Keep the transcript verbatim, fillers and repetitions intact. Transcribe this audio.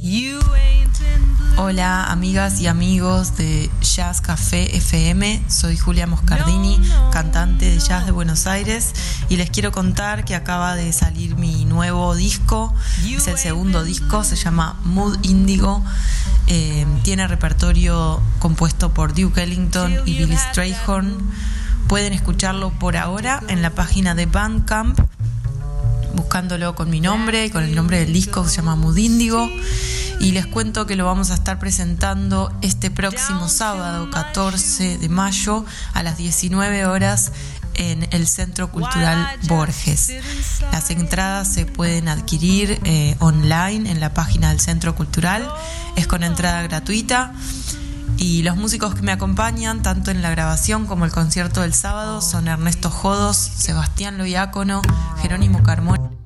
Hola amigas y amigos de Jazz Café F M, soy Julia Moscardini, cantante de jazz de Buenos Aires, y les quiero contar que acaba de salir mi nuevo disco. Es el segundo disco, se llama Mood Indigo. Eh, tiene repertorio compuesto por Duke Ellington y Billy Strayhorn. Pueden escucharlo por ahora en la página de Bandcamp, buscándolo con mi nombre y con el nombre del disco, que se llama Mood Indigo. Y les cuento que lo vamos a estar presentando este próximo sábado catorce de mayo a las diecinueve horas en el Centro Cultural Borges. Las entradas se pueden adquirir eh, online en la página del Centro Cultural. Es con entrada gratuita. Y los músicos que me acompañan, tanto en la grabación como el concierto del sábado, son Ernesto Jodos, Sebastián Loiácono, Jerónimo Carmona